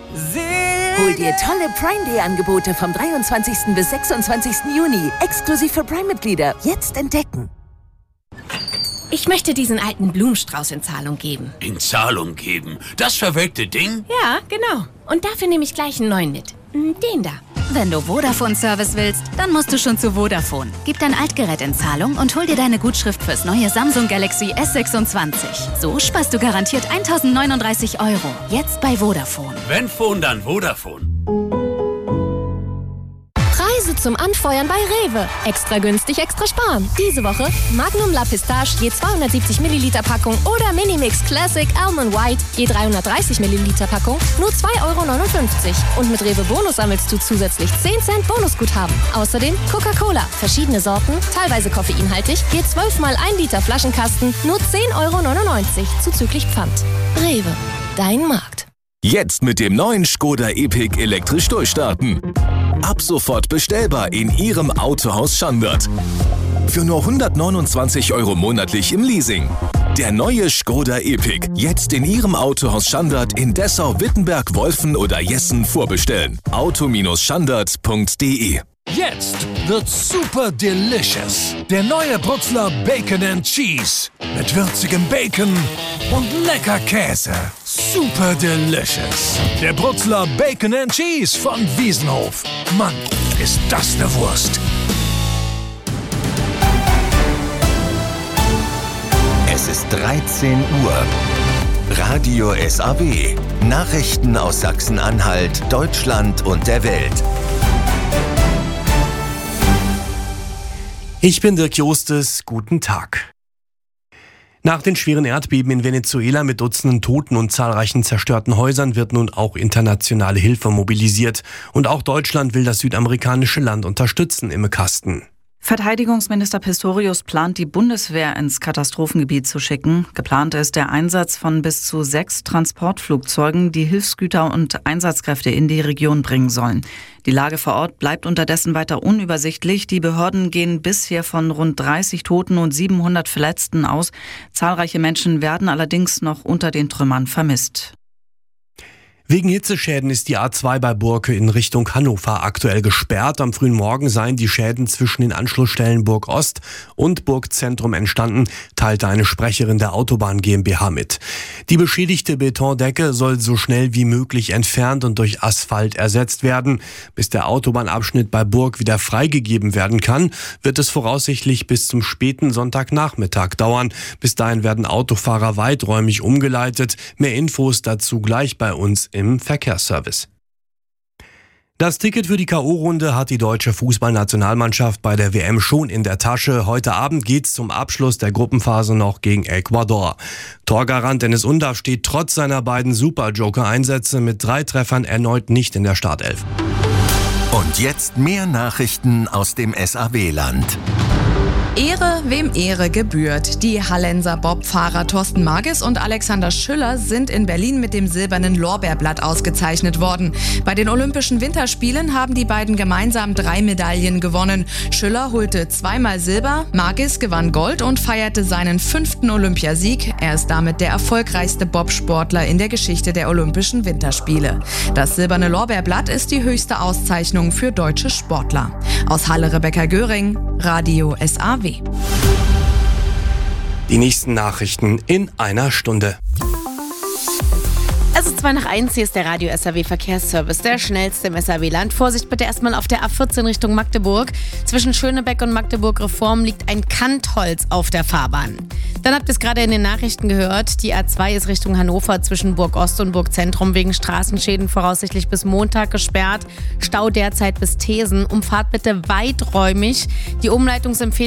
Hol dir tolle Prime-Day-Angebote vom 23. bis 26. Juni. Exklusiv für Prime-Mitglieder. Jetzt entdecken. Ich möchte diesen alten Blumenstrauß in Zahlung geben. In Zahlung geben? Das verwelkte Ding? Ja, genau. Und dafür nehme ich gleich einen neuen mit. Den da. Wenn du Vodafone-Service willst, dann musst du schon zu Vodafone. Gib dein Altgerät in Zahlung und hol dir deine Gutschrift fürs neue Samsung Galaxy S26. So sparst du garantiert 1.039 €. Jetzt bei Vodafone. Wenn Phone, dann Vodafone. Preise zum Anfeuern bei Rewe. Extra günstig, extra sparen. Diese Woche Magnum La Pistache je 270 Milliliter Packung oder Minimix Classic Almond White je 330 Milliliter Packung nur 2,59 €. Und mit Rewe Bonus sammelst du zusätzlich 10 Cent Bonusguthaben. Außerdem Coca-Cola, verschiedene Sorten, teilweise koffeinhaltig, je 12 mal 1 Liter Flaschenkasten nur 10,99 € zuzüglich Pfand. Rewe, dein Markt. Jetzt mit dem neuen Škoda Epiq elektrisch durchstarten. Ab sofort bestellbar in Ihrem Autohaus Schandert. Für nur 129 € monatlich im Leasing. Der neue Škoda Epiq. Jetzt in Ihrem Autohaus Schandert in Dessau, Wittenberg, Wolfen oder Jessen vorbestellen. auto-schandert.de. Jetzt wird's super delicious. Der neue Brutzler Bacon and Cheese. Mit würzigem Bacon und lecker Käse. Super delicious. Der Brutzler Bacon and Cheese von Wiesenhof. Mann, ist das eine Wurst. Es ist 13 Uhr. Radio SAW. Nachrichten aus Sachsen-Anhalt, Deutschland und der Welt. Ich bin Dirk Jostes, guten Tag. Nach den schweren Erdbeben in Venezuela mit Dutzenden Toten und zahlreichen zerstörten Häusern wird nun auch internationale Hilfe mobilisiert. Und auch Deutschland will das südamerikanische Land unterstützen im Kasten. Verteidigungsminister Pistorius plant, die Bundeswehr ins Katastrophengebiet zu schicken. Geplant ist der Einsatz von bis zu 6 Transportflugzeugen, die Hilfsgüter und Einsatzkräfte in die Region bringen sollen. Die Lage vor Ort bleibt unterdessen weiter unübersichtlich. Die Behörden gehen bisher von rund 30 Toten und 700 Verletzten aus. Zahlreiche Menschen werden allerdings noch unter den Trümmern vermisst. Wegen Hitzeschäden ist die A2 bei Burke in Richtung Hannover aktuell gesperrt. Am frühen Morgen seien die Schäden zwischen den Anschlussstellen Burg Ost und Burg Zentrum entstanden, teilte eine Sprecherin der Autobahn GmbH mit. Die beschädigte Betondecke soll so schnell wie möglich entfernt und durch Asphalt ersetzt werden. Bis der Autobahnabschnitt bei Burg wieder freigegeben werden kann, wird es voraussichtlich bis zum späten Sonntagnachmittag dauern. Bis dahin werden Autofahrer weiträumig umgeleitet. Mehr Infos dazu gleich bei uns im Verkehrsservice. Das Ticket für die K.O.-Runde hat die deutsche Fußballnationalmannschaft bei der WM schon in der Tasche. Heute Abend geht's zum Abschluss der Gruppenphase noch gegen Ecuador. Torgarant Dennis Undaff steht trotz seiner beiden Super-Joker-Einsätze mit 3 Treffern erneut nicht in der Startelf. Und jetzt mehr Nachrichten aus dem SAW-Land. Ehre, wem Ehre gebührt. Die Hallenser Bobfahrer Thorsten Magis und Alexander Schüller sind in Berlin mit dem Silbernen Lorbeerblatt ausgezeichnet worden. Bei den Olympischen Winterspielen haben die beiden gemeinsam 3 Medaillen gewonnen. Schüller holte 2-mal Silber, Magis gewann Gold und feierte seinen 5. Olympiasieg. Er ist damit der erfolgreichste Bobsportler in der Geschichte der Olympischen Winterspiele. Das Silberne Lorbeerblatt ist die höchste Auszeichnung für deutsche Sportler. Aus Halle Rebecca Göring, Radio SAW. Die nächsten Nachrichten in einer Stunde. Es ist 2:01, hier ist der Radio SAW Verkehrsservice, der schnellste im SAW-Land. Vorsicht bitte erstmal auf der A14 Richtung Magdeburg. Zwischen Schönebeck und Magdeburg-Reform liegt ein Kantholz auf der Fahrbahn. Dann habt ihr es gerade in den Nachrichten gehört, die A2 ist Richtung Hannover zwischen Burg Ost und Burg Zentrum wegen Straßenschäden voraussichtlich bis Montag gesperrt. Stau derzeit bis Thesen. Umfahrt bitte weiträumig. Die Umleitungsempfehlung